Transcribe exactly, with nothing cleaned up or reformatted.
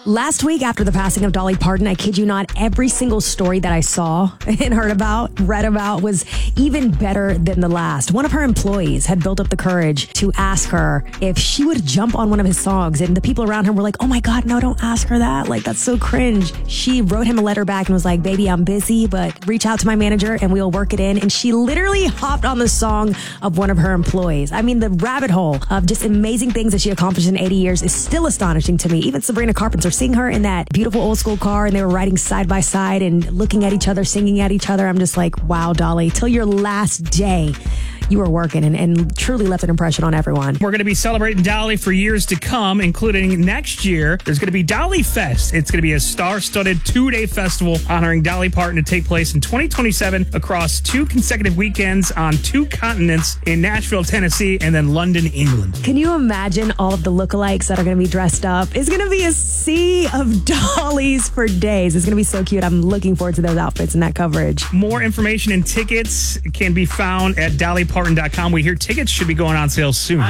Last week, after the passing of Dolly Parton, I kid you not, every single story that I saw and heard about, read about, was even better than the last. One of her employees had built up the courage to ask her if she would jump on one of his songs, and the people around her were like, oh my God, no, don't ask her that. Like, that's so cringe. She wrote him a letter back and was like, baby, I'm busy, but reach out to my manager and we'll work it in. And she literally hopped on the song of one of her employees. I mean, the rabbit hole of just amazing things that she accomplished in eighty years is still astonishing to me. Even Sabrina Carpenter, seeing her in that beautiful old school car and they were riding side by side and looking at each other, singing at each other. I'm just like, wow, Dolly, till your last day, you were working and, and truly left an impression on everyone. We're going to be celebrating Dolly for years to come, including next year. There's going to be Dolly Fest. It's going to be a star-studded two-day festival honoring Dolly Parton to take place in twenty twenty-seven across two consecutive weekends on two continents in Nashville, Tennessee, and then London, England. Can you imagine all of the lookalikes that are going to be dressed up? It's going to be a sea of Dollys for days. It's going to be so cute. I'm looking forward to those outfits and that coverage. More information and tickets can be found at dolly parton dot com. We hear tickets should be going on sale soon.